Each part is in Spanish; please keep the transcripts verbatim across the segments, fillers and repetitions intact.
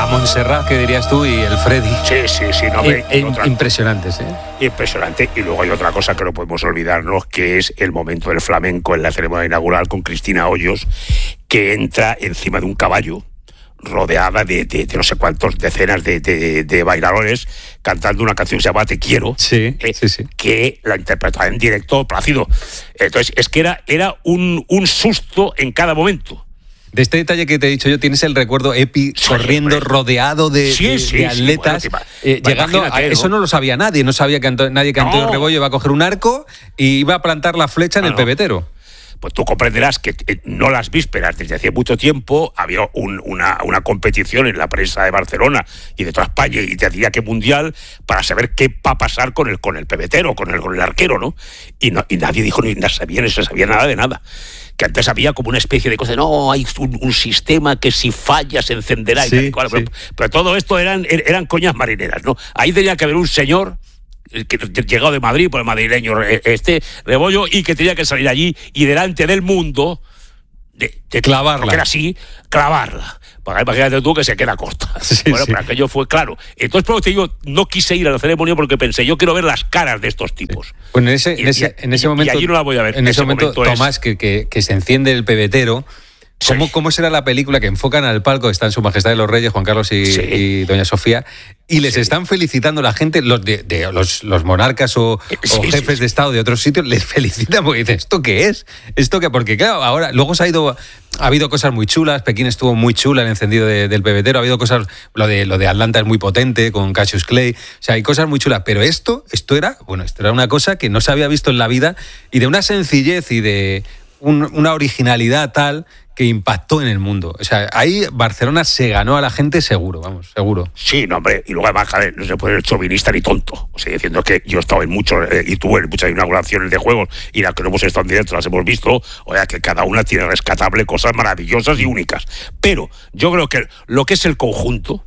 Montserrat, que dirías tú, y el Freddy. Sí, sí, sí. No, eh, eh, otra... Impresionantes, ¿eh? Impresionante. Y luego hay otra cosa que no podemos olvidarnos, que es el momento del flamenco en la ceremonia inaugural con Cristina Hoyos, que entra encima de un caballo, rodeada de, de, de no sé cuántos decenas de, de, de bailadores, cantando una canción que se llama Te Quiero, sí, eh, sí, sí. que la interpretaba en directo Plácido. Entonces, es que era, era un, un susto en cada momento. De este detalle que te he dicho yo, tienes el recuerdo Epi sí, corriendo hombre. rodeado de, sí, de, sí, de atletas, sí, bueno, eh, llegando a, eso no lo sabía nadie, no sabía que Anto, nadie que Antonio no. Rebollo iba a coger un arco y iba a plantar la flecha en no, el pebetero. Pues tú comprenderás que eh, no las vísperas, desde hace mucho tiempo había un, una, una competición en la prensa de Barcelona y de toda España y te diría que mundial para saber qué va a pasar con el, con el pebetero, con el, con el arquero, ¿no? Y, no, y nadie dijo ni nada, sabía, no se sabía nada de nada. Que antes había como una especie de cosa de, no, hay un, un sistema que si falla se encenderá y sí, tal y cual. Sí. Pero, pero todo esto eran, eran coñas marineras, ¿no? Ahí tenía que haber un señor que llegado de Madrid, por el madrileño este Rebollo, y que tenía que salir allí y delante del mundo de, de clavarla. Porque era así, clavarla. Porque imagínate tú que se queda corta. Sí, bueno, sí. Pero aquello fue claro. Entonces, por lo que te digo, no quise ir a la ceremonia porque pensé, yo quiero ver las caras de estos tipos. Sí. Bueno, en ese, y, en ese, en ese y, momento. Y allí no la voy a ver. En ese, ese momento, momento Tomás, es... que, que, que se enciende el pebetero. ¿Cómo, sí. ¿Cómo será la película que enfocan al palco? Están Su Majestad de los Reyes, Juan Carlos y, sí. y Doña Sofía, y les sí. están felicitando la gente, los de, de los, los monarcas o, sí, o jefes sí. de Estado de otros sitios, les felicitan porque dicen, ¿esto qué es? ¿Esto qué? Porque claro, ahora, luego se ha ido, ha habido cosas muy chulas, Pekín estuvo muy chula, el encendido de, del pebetero, ha habido cosas, lo de, lo de Atlanta es muy potente, con Cassius Clay, o sea, hay cosas muy chulas, pero esto, esto era, bueno, esto era una cosa que no se había visto en la vida y de una sencillez y de un, una originalidad tal que impactó en el mundo. O sea, ahí Barcelona se ganó a la gente seguro, vamos, seguro. Sí, no, hombre, y luego además, joder, no se puede ser chauvinista ni tonto. O sea, diciendo que yo he estado en muchos, eh, y tuve en muchas inauguraciones de juegos, y las que no hemos estado en directo las hemos visto, o sea, que cada una tiene rescatable cosas maravillosas y únicas. Pero yo creo que lo que es el conjunto,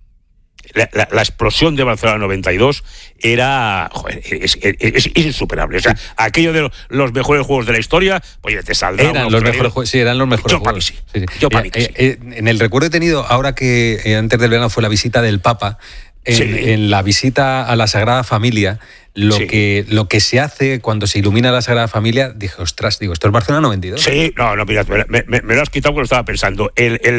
La, la, la explosión de Barcelona noventa y dos era, joder, es, es, es, es insuperable. O sea, aquello de los mejores juegos de la historia, oye, te saldrá. Eran los mejores juegos, sí, eran los mejores yo juegos. Sí. Sí, sí. Yo para mí eh, sí. eh, en el recuerdo he tenido, ahora que eh, antes del verano fue la visita del Papa, en, sí. en la visita a la Sagrada Familia, lo, sí. que, lo que se hace cuando se ilumina la Sagrada Familia, dije, ostras, digo, esto es Barcelona noventa y dos. Sí, no, no, mira, me, me, me lo has quitado porque lo estaba pensando. El, el